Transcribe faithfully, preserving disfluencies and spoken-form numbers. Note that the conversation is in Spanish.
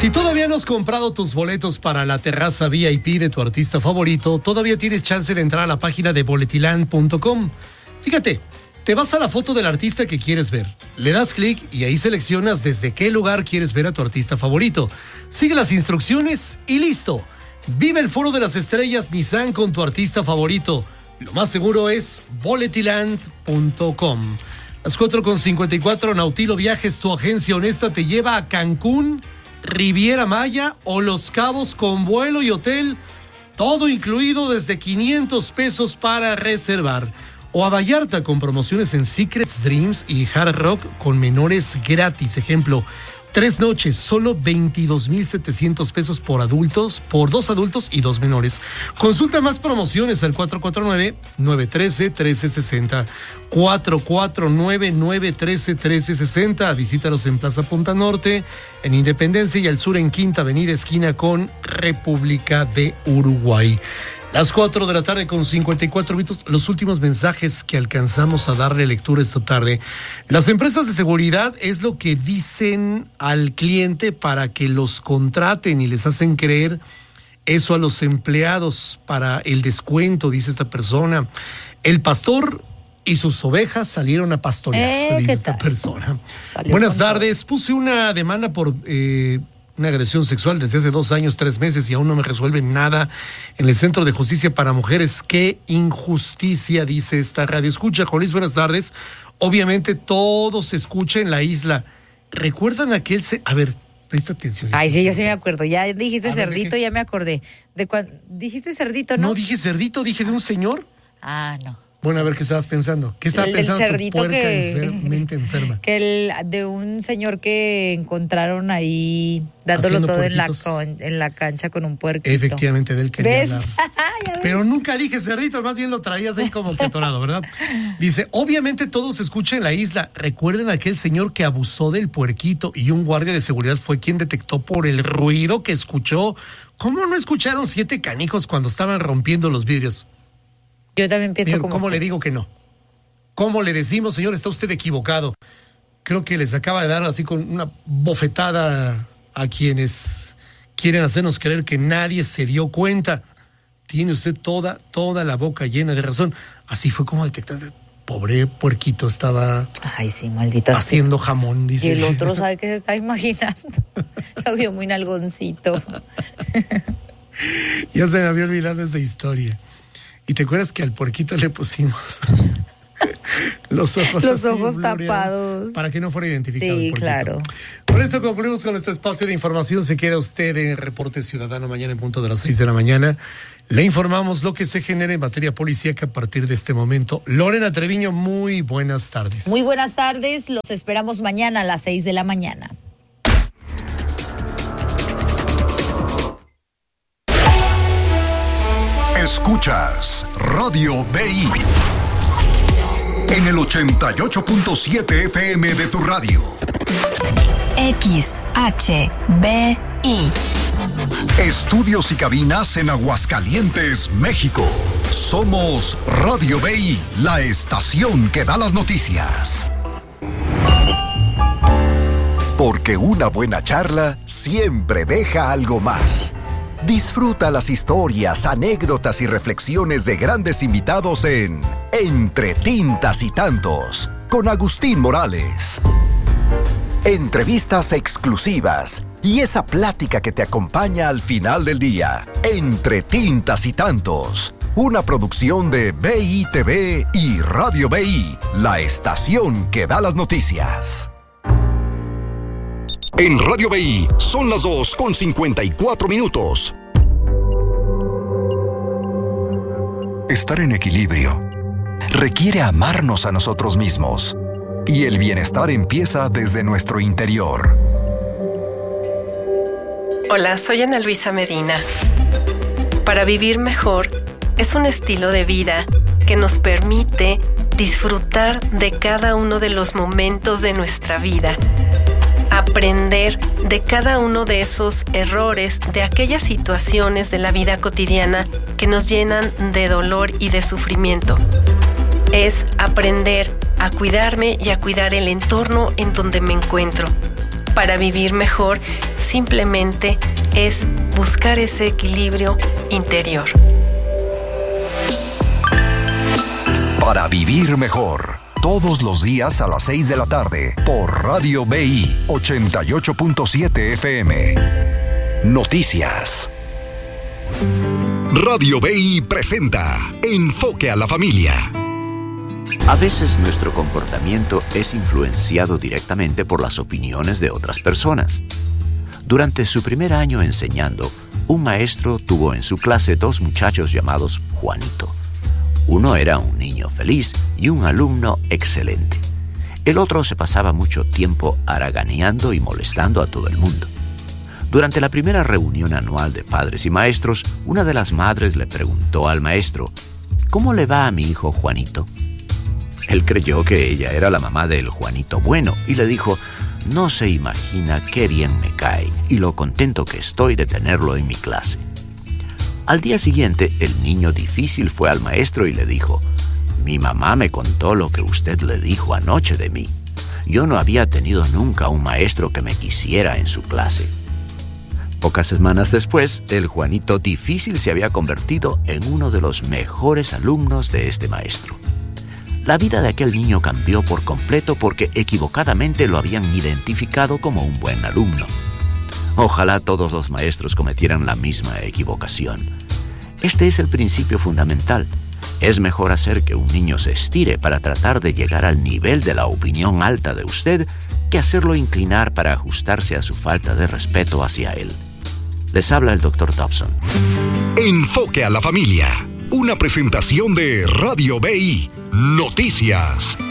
Si todavía no has comprado tus boletos para la terraza V I P de tu artista favorito, todavía tienes chance de entrar a la página de boletiland punto com. Fíjate, te vas a la foto del artista que quieres ver, le das clic y ahí seleccionas desde qué lugar quieres ver a tu artista favorito. Sigue las instrucciones y listo. Vive el Foro de las Estrellas Nissan con tu artista favorito. Lo más seguro es boletiland punto com. Las cuatro con cincuenta y cuatro, Nautilo Viajes, tu agencia honesta, te lleva a Cancún, Riviera Maya o Los Cabos con vuelo y hotel, todo incluido desde quinientos pesos para reservar. O a Vallarta con promociones en Secrets, Dreams y Hard Rock con menores gratis. Ejemplo, tres noches, solo veintidós mil setecientos pesos por adultos, por dos adultos y dos menores. Consulta más promociones al cuatro cuatro nueve, nueve uno tres, uno tres seis cero. cuatro cuatro nueve, nueve uno tres, uno tres seis cero. Visítalos en Plaza Punta Norte, en Independencia y al sur en Quinta Avenida, esquina con República de Uruguay. Las cuatro de la tarde con cincuenta y cuatro minutos, los últimos mensajes que alcanzamos a darle lectura esta tarde. Las empresas de seguridad es lo que dicen al cliente para que los contraten y les hacen creer eso a los empleados para el descuento, dice esta persona. El pastor y sus ovejas salieron a pastorear, eh, dice ¿qué esta tal? persona. Salió Buenas con tardes, puse una demanda por... Eh, una agresión sexual desde hace dos años, tres meses y aún no me resuelven nada en el Centro de Justicia para Mujeres. ¡Qué injusticia!, dice esta radio escucha. Juan Luis, buenas tardes. Obviamente todo se escucha en la isla. ¿Recuerdan aquel... Se... A ver, presta atención. Ay, sí, yo sí me acuerdo. Ya dijiste A ver, cerdito, ya me acordé. De cuan... Dijiste cerdito, ¿no? No dije cerdito, dije de un señor. Ah, no. Bueno, a ver, ¿qué estabas pensando? ¿Qué estaba El del pensando cerdito tu puerca que- enfer- mente enferma? Que el de un señor que encontraron ahí dándolo Haciendo todo en la, puerquitos. con- en la cancha con un puerquito. Efectivamente, de él quería ¿Ves? hablar. Ya ves. Pero nunca dije cerdito, más bien lo traías ahí como que atorado, ¿verdad? Dice, obviamente todo se escucha en la isla. Recuerden aquel señor que abusó del puerquito y un guardia de seguridad fue quien detectó por el ruido que escuchó. ¿Cómo no escucharon siete canijos cuando estaban rompiendo los vidrios? Yo también pienso Miren, como ¿cómo usted. le digo que no? ¿Cómo le decimos, señor, está usted equivocado? Creo que les acaba de dar así con una bofetada a quienes quieren hacernos creer que nadie se dio cuenta. Tiene usted toda, toda la boca llena de razón. Así fue como detectar. Pobre puerquito estaba Ay, sí, maldito. haciendo jamón, dice. Y el otro sabe que se está imaginando. Lo vio muy nalgoncito. Ya se me había olvidado esa historia. ¿Y te acuerdas que al puerquito le pusimos los ojos, Los así, ojos blureados, tapados? para que no fuera identificado? Sí, el puerquito? claro. Con esto concluimos con nuestro espacio de información. Se queda usted en Reporte Ciudadano mañana en punto de las seis de la mañana. Le informamos lo que se genera en materia policíaca a partir de este momento. Lorena Treviño, muy buenas tardes. Muy buenas tardes. Los esperamos mañana a las seis de la mañana. Escuchas Radio B I en el ochenta y ocho punto siete F M de tu radio. X H B I. Estudios y cabinas en Aguascalientes, México. Somos Radio B I, la estación que da las noticias. Porque una buena charla siempre deja algo más. Disfruta las historias, anécdotas y reflexiones de grandes invitados en Entre Tintas y Tantos, con Agustín Morales. Entrevistas exclusivas y esa plática que te acompaña al final del día. Entre Tintas y Tantos, una producción de B I T V y Radio B I, la estación que da las noticias. En Radio B I son las dos con cincuenta y cuatro minutos. Estar en equilibrio requiere amarnos a nosotros mismos. Y el bienestar empieza desde nuestro interior. Hola, soy Ana Luisa Medina. Para vivir mejor es un estilo de vida que nos permite disfrutar de cada uno de los momentos de nuestra vida, aprender de cada uno de esos errores, de aquellas situaciones de la vida cotidiana que nos llenan de dolor y de sufrimiento. Es aprender a cuidarme y a cuidar el entorno en donde me encuentro. Para vivir mejor simplemente es buscar ese equilibrio interior. Para vivir mejor, todos los días a las seis de la tarde, por Radio B I ochenta y ocho punto siete F M. Noticias. Radio B I presenta Enfoque a la Familia. A veces nuestro comportamiento es influenciado directamente por las opiniones de otras personas. Durante su primer año enseñando, un maestro tuvo en su clase dos muchachos llamados Juanito. Uno era un niño feliz y un alumno excelente. El otro se pasaba mucho tiempo haraganeando y molestando a todo el mundo. Durante la primera reunión anual de padres y maestros, una de las madres le preguntó al maestro: ¿cómo le va a mi hijo Juanito? Él creyó que ella era la mamá del Juanito bueno y le dijo: no se imagina qué bien me cae y lo contento que estoy de tenerlo en mi clase. Al día siguiente, el niño difícil fue al maestro y le dijo: mi mamá me contó lo que usted le dijo anoche de mí. Yo no había tenido nunca un maestro que me quisiera en su clase. Pocas semanas después, el Juanito difícil se había convertido en uno de los mejores alumnos de este maestro. La vida de aquel niño cambió por completo porque equivocadamente lo habían identificado como un buen alumno. Ojalá todos los maestros cometieran la misma equivocación. Este es el principio fundamental. Es mejor hacer que un niño se estire para tratar de llegar al nivel de la opinión alta de usted que hacerlo inclinar para ajustarse a su falta de respeto hacia él. Les habla el doctor Dobson. Enfoque a la Familia. Una presentación de Radio B I. Noticias.